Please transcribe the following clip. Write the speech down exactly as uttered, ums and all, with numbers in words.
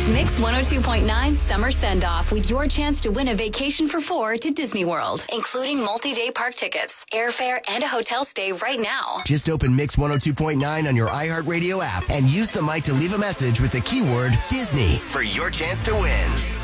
is Mix one oh two point nine Summer Send-Off with your chance to win a vacation for four to Disney World, including multi-day park tickets, airfare, and a hotel stay right now. Just open Mix one oh two point nine on your iHeartRadio app and use the mic to leave a message with the keyword Disney for your chance to win.